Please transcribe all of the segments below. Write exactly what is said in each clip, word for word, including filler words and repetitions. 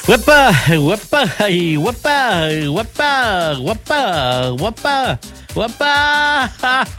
Guapa, guapa, y guapa, guapa, guapa, guapa, guapa.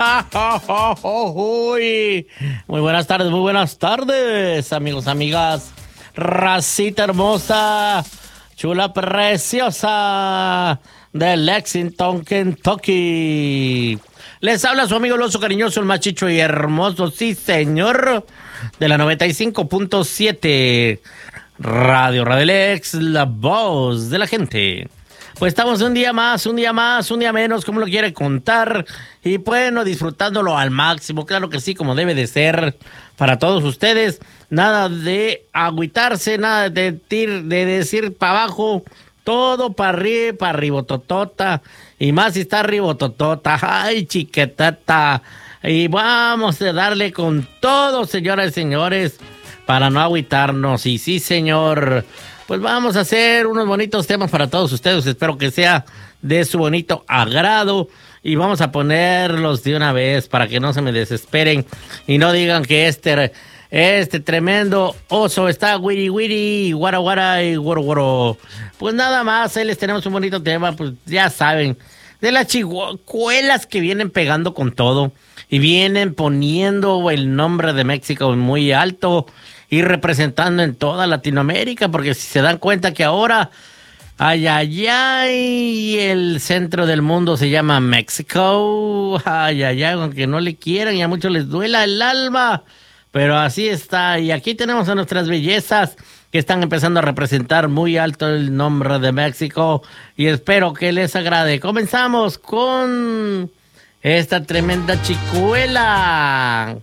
Uy. Muy buenas tardes, muy buenas tardes, amigos, amigas. Racita hermosa, chula preciosa de Lexington, Kentucky. Les habla su amigo el oso cariñoso, el machicho y hermoso, sí señor, de la noventa y cinco punto siete. Radio Radelex, la voz de la gente. Pues estamos un día más, un día más, un día menos, como lo quiere contar. Y bueno, disfrutándolo al máximo, claro que sí, como debe de ser para todos ustedes. Nada de agüitarse, nada de, tir, de decir para abajo, todo para arriba, para arribototota. Y más si está arribototota, ay chiquetata. Y vamos a darle con todo, señoras y señores, para no agüitarnos. Y sí, señor, pues vamos a hacer unos bonitos temas para todos ustedes. Espero que sea de su bonito agrado. Y vamos a ponerlos de una vez para que no se me desesperen y no digan que este, este tremendo oso está wiri wiri, guara guara y guaro guaro. Pues nada más, ahí les tenemos un bonito tema, pues ya saben, de las chihuahuelas que vienen pegando con todo y vienen poniendo el nombre de México muy alto y representando en toda Latinoamérica, porque si se dan cuenta que ahora, ay, ay, ay, el centro del mundo se llama México, ay, ay, ay, aunque no le quieran y a muchos les duela el alma, pero así está. Y aquí tenemos a nuestras bellezas que están empezando a representar muy alto el nombre de México y espero que les agrade. Comenzamos con esta tremenda chicuela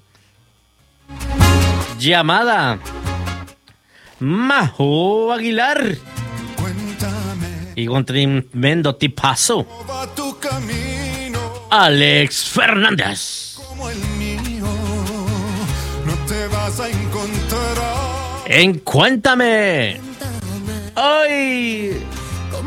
llamada Majo Aguilar. Cuéntame. Y un tremendo tipazo, Alex Fernández. Como el mío, no te vas a encontrar en Cuéntame. Cuéntame. Ay.